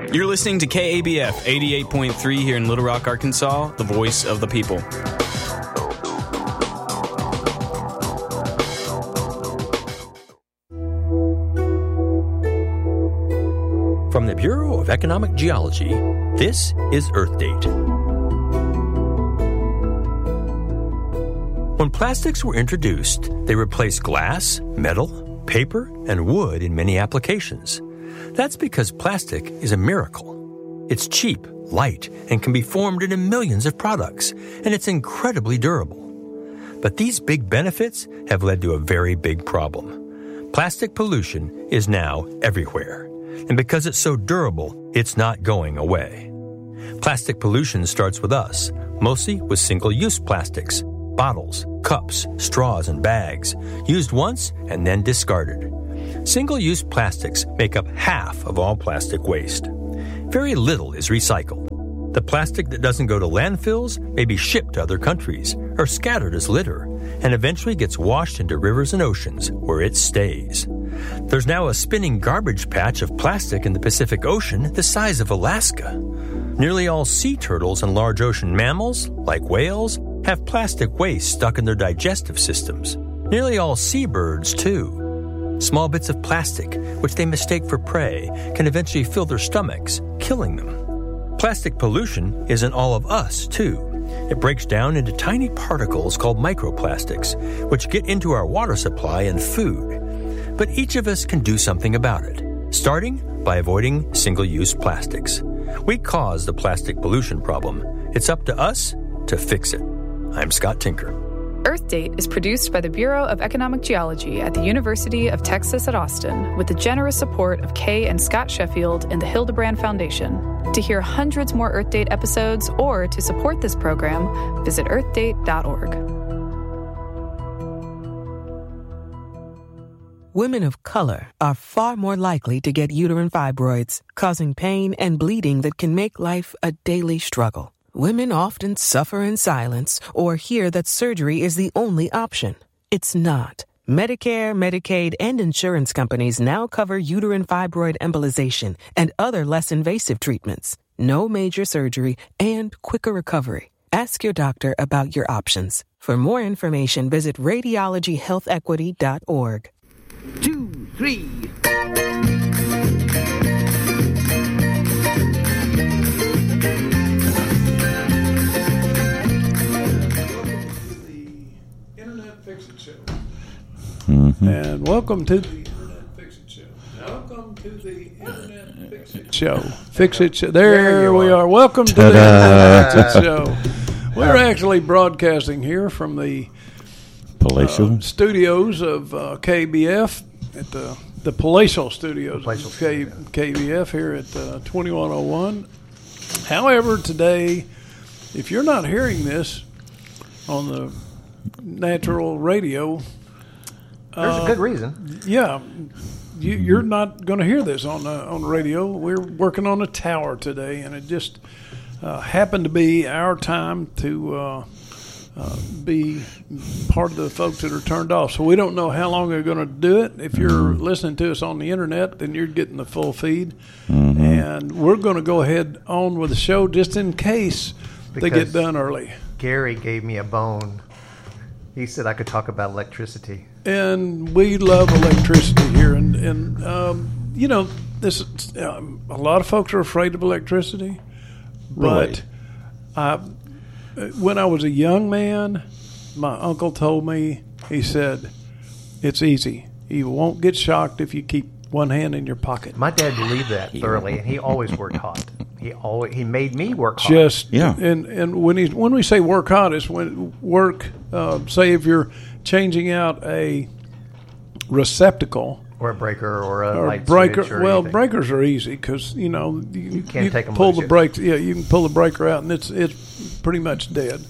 You're listening to KABF 88.3 here in Little Rock, Arkansas, the voice of the people. From the Bureau of Economic Geology, this is Earth Date. When plastics were introduced, they replaced glass, metal, paper, and wood in many applications. That's because plastic is a miracle. It's cheap, light, and can be formed into millions of products, and it's incredibly durable. But these big benefits have led to a very big problem. Plastic pollution is now everywhere. And because it's so durable, it's not going away. Plastic pollution starts with us, mostly with single-use plastics, bottles, cups, straws, and bags, used once and then discarded. Single-use plastics make up half of all plastic waste. Very little is recycled. The plastic that doesn't go to landfills may be shipped to other countries or scattered as litter and eventually gets washed into rivers and oceans where it stays. There's now a spinning garbage patch of plastic in the Pacific Ocean the size of Alaska. Nearly all sea turtles and large ocean mammals, like whales, have plastic waste stuck in their digestive systems. Nearly all seabirds, too. Small bits of plastic, which they mistake for prey, can eventually fill their stomachs, killing them. Plastic pollution isn't all of us, too. It breaks down into tiny particles called microplastics, which get into our water supply and food. But each of us can do something about it, starting by avoiding single-use plastics. We cause the plastic pollution problem. It's up to us to fix it. I'm Scott Tinker. Earth Date is produced by the Bureau of Economic Geology at the University of Texas at Austin with the generous support of Kay and Scott Sheffield and the Hildebrand Foundation. To hear hundreds more Earth Date episodes or to support this program, visit earthdate.org. Women of color are far more likely to get uterine fibroids, causing pain and bleeding that can make life a daily struggle. Women often suffer in silence or hear that surgery is the only option. It's not. Medicare, Medicaid, and insurance companies now cover uterine fibroid embolization and other less invasive treatments. No major surgery and quicker recovery. Ask your doctor about your options. For more information, visit radiologyhealthequity.org. 2, 3. Mm-hmm. And welcome to the Internet Fix It Show. Welcome to the Internet Fix It Show. Fix It Show. There we are. Welcome to the Internet Fix It Show. We're actually broadcasting here from the studios of KBF at the Palatial Studios of KBF here at 2101. However, today, if you're not hearing this on the natural radio, there's a good reason. Yeah, you're not going to hear this on the radio. We're working on a tower today, and it just happened to be our time to be part of the folks that are turned off. So we don't know how long they're going to do it. If you're listening to us on the internet, then you're getting the full feed. Mm-hmm. And we're going to go ahead on with the show just in case they get done early. Gary gave me a bone. He said I could talk about electricity. And we love electricity here. And you know, this a lot of folks are afraid of electricity. But when I was a young man, my uncle told me, he said, it's easy. You won't get shocked if you keep one hand in your pocket. My dad believed that thoroughly, and he always worked hot. He made me work hard. And when we say work hard, it's when work. Say if you're changing out a receptacle or a breaker or a light breaker. Switch or well, anything. Breakers are easy because you can't take them pull loose the brakes. Yeah, you can pull the breaker out and it's pretty much dead.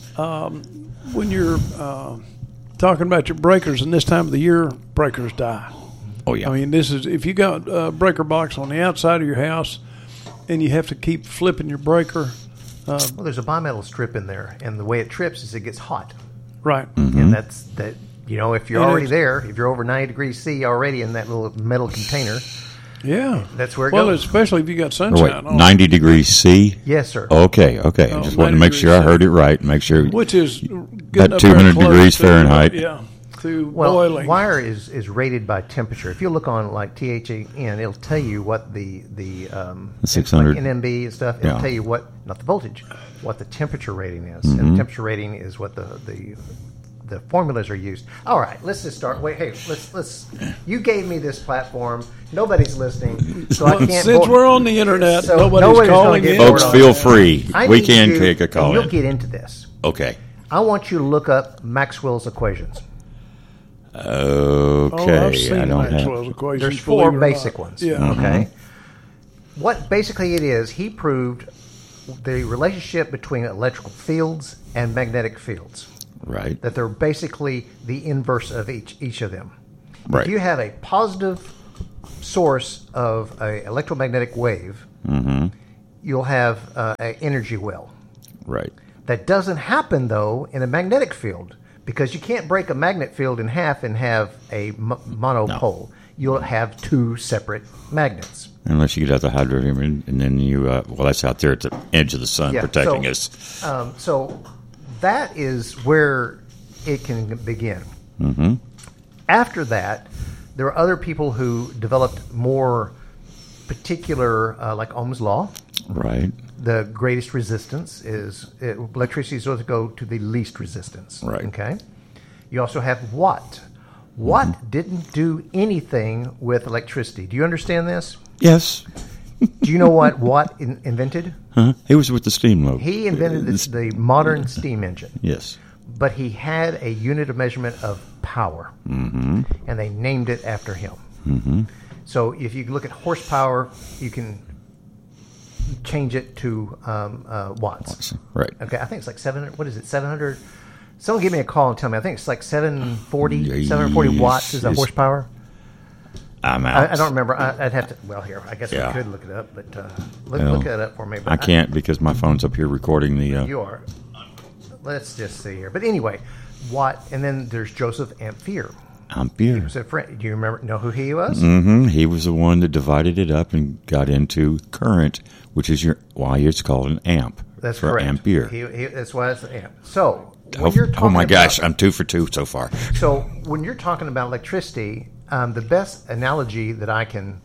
When you're talking about your breakers, and this time of the year, breakers die. Oh yeah. I mean, this is if you got a breaker box on the outside of your house. And you have to keep flipping your breaker. Well, there's a bimetal strip in there, and the way it trips is it gets hot. Right. Mm-hmm. And that's that. You know, if you're already there, if you're over 90 degrees C already in that little metal container, Yeah. That's where it well, goes. especially if you got Or sunshine wait, on. 90 degrees C? Yes, sir. Okay. I just wanted to 90 make sure I degrees heard it right. Make sure. Which is At at 200 degrees Fahrenheit. Yeah, to Well, boiling. wire is rated by temperature. If you look on like THAN, it'll tell you what the 600 like NMB and stuff. It'll Yeah. tell you what, not the voltage, what the temperature rating is. And the temperature rating is what the formulas are used. All right, let's just start. Wait, hey, let's. You gave me this platform. Nobody's listening, so I can't. Since we're on the internet, So nobody's calling gonna in. get Folks, bored feel on that. free. I We need can you- take a call and You'll in. get into this. Okay. I want you to look up Maxwell's equations. Okay. I've seen I don't Maxwell's have. equations. There's four believe it or basic not. ones. Yeah. Okay. What basically it is, he proved the relationship between electrical fields and magnetic fields. Right. That they're basically the inverse of each of them. Right. If you have a positive source of an electromagnetic wave, you'll have an energy well. Right. That doesn't happen, though, in a magnetic field because you can't break a magnet field in half and have a monopole. You'll have two separate magnets. Unless you get out the hydrogen, and then you, that's out there at the edge of the sun Yeah, protecting so- us. So that is where it can begin. Mm-hmm. After that, there are other people who developed more particular, like Ohm's law. Right. The greatest resistance is electricity is supposed to go to the least resistance. Right. Okay. You also have Watt. Watt didn't do anything with electricity. Do you understand this? Yes. Do you know what Watt invented? Huh? He was with the steam lobe. He invented the modern steam engine. Yes. But he had a unit of measurement of power, and they named it after him. Mm-hmm. So if you look at horsepower, you can change it to watts. Right. Okay, I think it's like 700. What is it? 700. Someone give me a call and tell me. I think it's like 740. 740 watts is a horsepower. I'm out. I don't remember. I'd have to. Well, here, I guess Yeah. we could look it up, but look that up for me. But I can't because my phone's up here recording the. You are. Let's just see here. But anyway, Watt, and then there's Joseph Ampere. Ampere. Was a friend. Do you know who he was? Mm-hmm. He was the one that divided it up and got into current, which is why it's called an amp. That's for correct. Ampere. That's why it's an amp. So when you're talking Oh my gosh, about, I'm 2 for 2 so far. So when you're talking about electricity, the best analogy that I can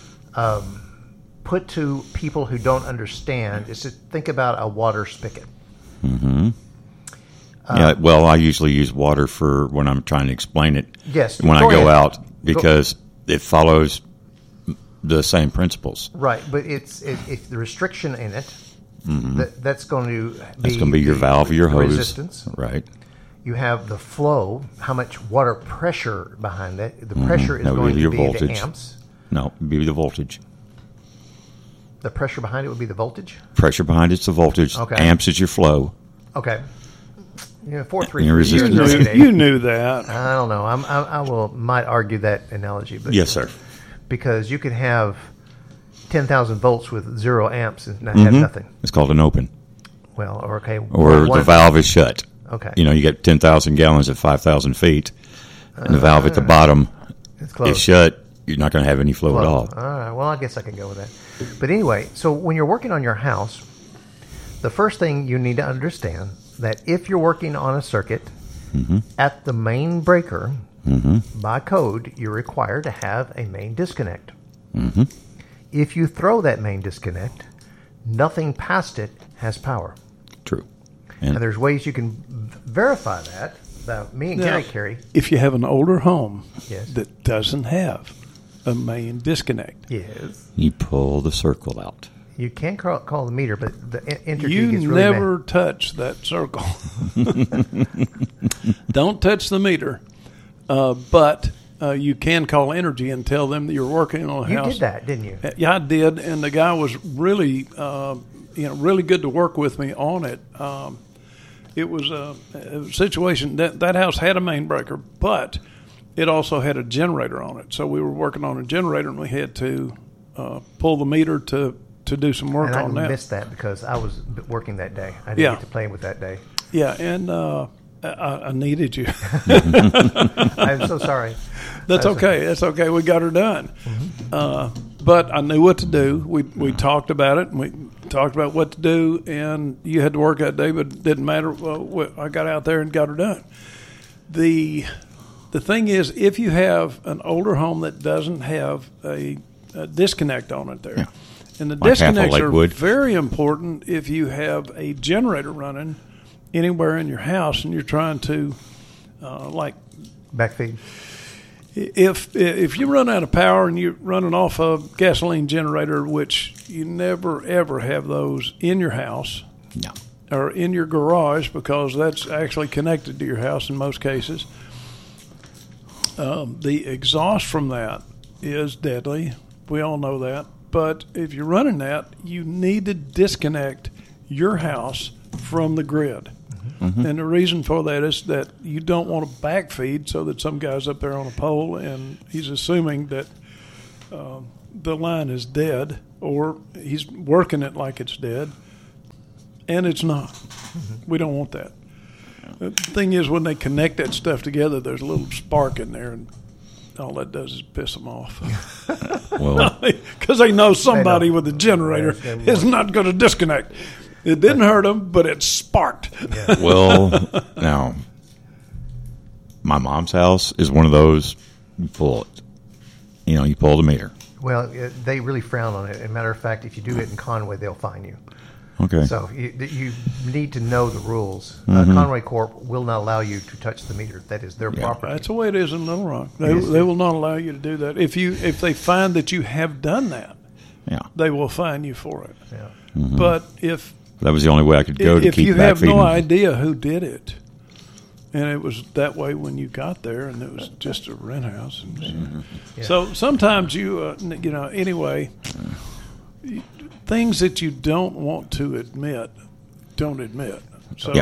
put to people who don't understand is to think about a water spigot. Mm-hmm. Yeah, well, I usually use water for when I'm trying to explain it. Yes, when I go go ahead. out because it follows the same principles. Right, but it's the restriction in it. That's going to be That's going to be your valve or your hose. Resistance. Right. You have the flow, how much water pressure behind it. The pressure is That would going be to your be voltage. the amps. No, it'd be the voltage. The pressure behind it would be the voltage. Pressure behind it's the voltage. Okay. Amps is your flow. Okay. 433. Your resistance. You knew that. I don't know. I might argue that analogy, but Yes, sir. because you can have 10,000 volts with 0 amps and not have nothing. It's called an open. Well, okay. Or the valve is shut. Okay. You get 10,000 gallons at 5,000 feet, and the valve at the bottom It's close. is shut. You're not going to have any flow at all. All right. Well, I guess I can go with that. But anyway, so when you're working on your house, the first thing you need to understand that if you're working on a circuit at the main breaker, by code, you're required to have a main disconnect. If you throw that main disconnect, nothing past it has power. True. And there's ways you can verify that. Me and Now, Gary carry. If you have an older home Yes. that doesn't have a main disconnect, Yes. You pull the circle out. You can call the meter, but the energy you gets really never touch that circle. Don't touch the meter. But you can call energy and tell them that you're working on a You house. did that, didn't you? Yeah, I did, and the guy was really, really good to work with me on it. It was a situation that house had a main breaker, but it also had a generator on it. So we were working on a generator, and we had to pull the meter to do some work And on I that. missed that because I was working that day. I didn't Yeah. get to play with that day. Yeah, and I needed you. I'm so sorry. That's okay. That's okay. We got her done. But I knew what to do. We talked about it, and we talked about what to do, and you had to work that day, but it didn't matter. I got out there and got her done. The thing is, if you have an older home that doesn't have a disconnect on it there, and the disconnects are very important if you have a generator running anywhere in your house and you're trying to, backfeed. If you run out of power and you're running off a gasoline generator, which you never ever have those in your house or in your garage because that's actually connected to your house in most cases, the exhaust from that is deadly. We all know that. But if you're running that, you need to disconnect your house from the grid. Mm-hmm. And the reason for that is that you don't want to backfeed so that some guy's up there on a pole and he's assuming that the line is dead, or he's working it like it's dead, and it's not. Mm-hmm. We don't want that. The thing is, when they connect that stuff together, there's a little spark in there, and all that does is piss them off. Well, because they know somebody with a generator is not going to disconnect. It didn't hurt them, but it sparked. Yeah. Well, now, my mom's house is one of those, you pull it. You pull the meter. Well, they really frown on it. As a matter of fact, if you do it in Conway, they'll fine you. Okay. So you need to know the rules. Conway Corp will not allow you to touch the meter. That is their property. That's the way it is in Little Rock. They will not allow you to do that. If they find that you have done that, they will fine you for it. Yeah. Mm-hmm. But if that was the only way I could go to keep backfeeding. If you have no idea who did it, and it was that way when you got there, and it was just a rent house. So sometimes anyway, things that you don't want to admit, don't admit. So,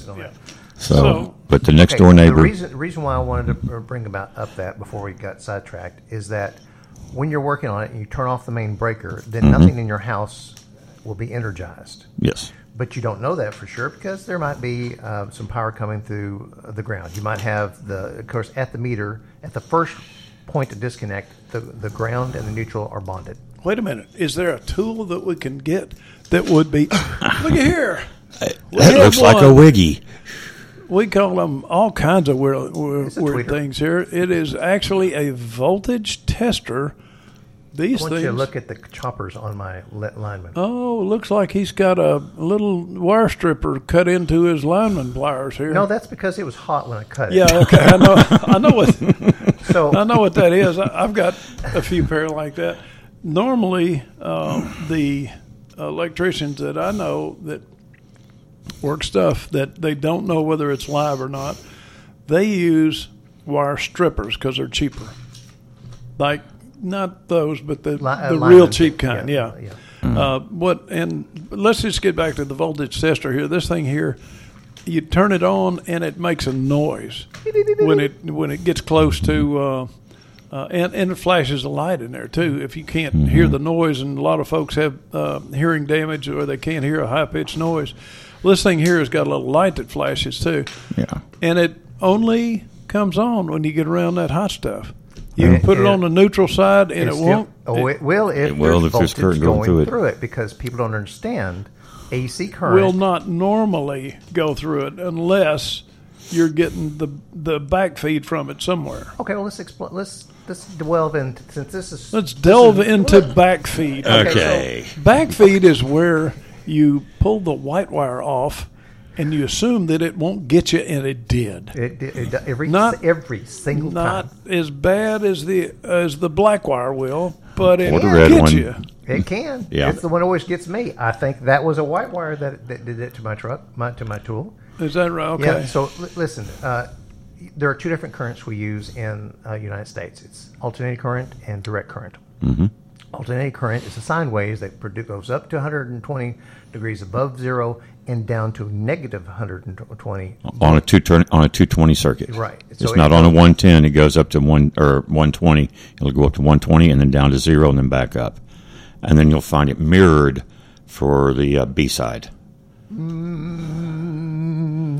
So, but the next door neighbor. The reason why I wanted to bring up that before we got sidetracked is that when you're working on it and you turn off the main breaker, then nothing in your house will be energized. Yes. But you don't know that for sure because there might be some power coming through the ground. You might have of course, at the meter, at the first point of disconnect, the ground and the neutral are bonded. Wait a minute. Is there a tool that we can get that would be... Look at here. That looks like a wiggy. We call them all kinds of weird things here. It is actually a voltage tester. I want you to look at the choppers on my lineman. Oh, looks like he's got a little wire stripper cut into his lineman pliers here. No, that's because it was hot when I cut it. Yeah, okay. I know what that is. I've got a few pair like that. Normally, the electricians that I know that work stuff that they don't know whether it's live or not, they use wire strippers because they're cheaper. Like, not those, but the real cheap kind. Yeah. Let's just get back to the voltage tester here. This thing here, you turn it on and it makes a noise when it gets close to. And it flashes a light in there, too, if you can't hear the noise. And a lot of folks have hearing damage or they can't hear a high-pitched noise. Well, this thing here has got a little light that flashes, too. Yeah. And it only comes on when you get around that hot stuff. You can put it on the neutral side, and it won't. It will if there's current going through it, because people don't understand AC current. Will not normally go through it unless you're getting the backfeed from it somewhere. Okay, well, let's explain. Let's delve into, since this is... Let's delve into backfeed. Okay. So backfeed is where you pull the white wire off and you assume that it won't get you, and it did. Every single time. Not as bad as the black wire will, but it will get you. It can. Yeah. It's the one that always gets me. I think that was a white wire that did it to my truck, to my tool. Is that right? Okay. Yeah, so listen, there are two different currents we use in the United States. It's alternating current and direct current. Mm-hmm. Alternating current is a sine wave that goes up to 120 degrees above zero and down to negative 120 on a 220 circuit. Right. It's not on a 110. It goes up to 120. It'll go up to 120 and then down to zero and then back up, and then you'll find it mirrored for the B side.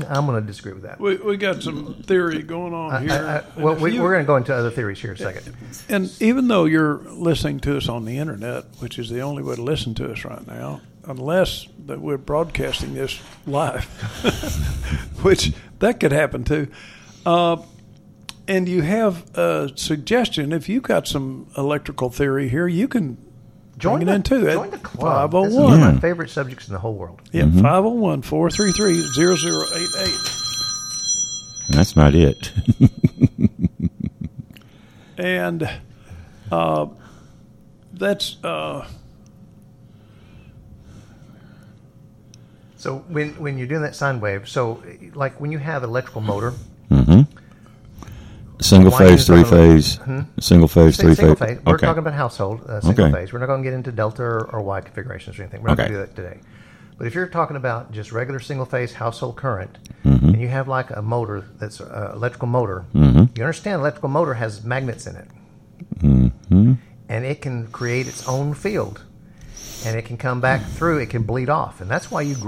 I'm going to disagree with that. We got some theory going on here. Well, we're going to go into other theories here in a second. And even though you're listening to us on the internet, which is the only way to listen to us right now, unless that we're broadcasting this live, which that could happen too. And you have a suggestion. If you've got some electrical theory here, you can bring it in too. Join the club. 501. This is one of my favorite subjects in the whole world. Yeah, 501-433-0088. And that's not it. And that's... So when you're doing that sine wave, so like when you have an electrical motor... Single phase, three phase. Single phase, three phase. We're talking about household, single phase. We're not going to get into delta or Y configurations or anything. We're not going to do that today. But if you're talking about just regular single phase household current, and you have like a motor that's an electrical motor, you understand electrical motor has magnets in it. And it can create its own field. And it can come back through, it can bleed off. And that's why you